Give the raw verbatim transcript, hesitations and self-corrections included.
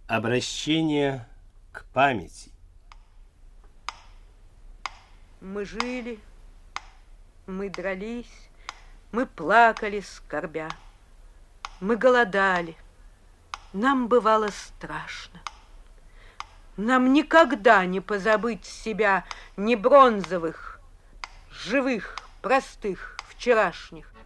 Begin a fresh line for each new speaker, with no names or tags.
Обращение к памяти.
Мы жили, мы дрались, мы плакали, скорбя, мы голодали, нам бывало страшно. Нам никогда не позабыть себя ни бронзовых, живых, простых, вчерашних,